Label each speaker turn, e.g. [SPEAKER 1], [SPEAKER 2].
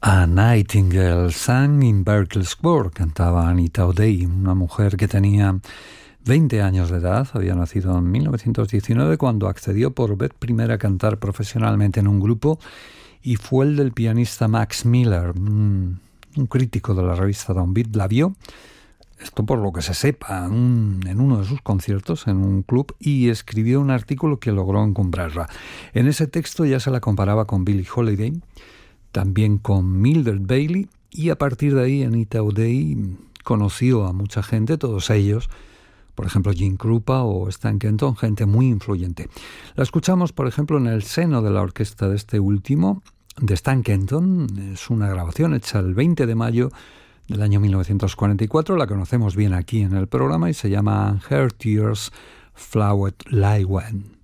[SPEAKER 1] A Nightingale Sang in Berkeley Square, cantaba Anita O'Day, una mujer que tenía 20 años de edad, había nacido en 1919 cuando accedió por vez primera a cantar profesionalmente en un grupo y fue el del pianista Max Miller, un crítico de la revista Downbeat, la vio, esto por lo que se sepa, en uno de sus conciertos en un club y escribió un artículo que logró encumbrarla. En ese texto ya se la comparaba con Billie Holiday, también con Mildred Bailey, y a partir de ahí Anita O'Day conoció a mucha gente, todos ellos, por ejemplo Gene Krupa o Stan Kenton, gente muy influyente. La escuchamos, por ejemplo, en el seno de la orquesta de este último, de Stan Kenton. Es una grabación hecha el 20 de mayo del año 1944, la conocemos bien aquí en el programa y se llama Her Tears Flowed Like Wine.